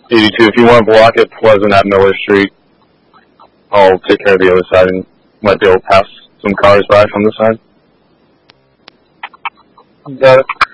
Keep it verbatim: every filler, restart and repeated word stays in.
eighty-two, if you want to block it, Pleasant at Miller Street. I'll take care of the other side and might be able to pass some cars by from the side. Got it.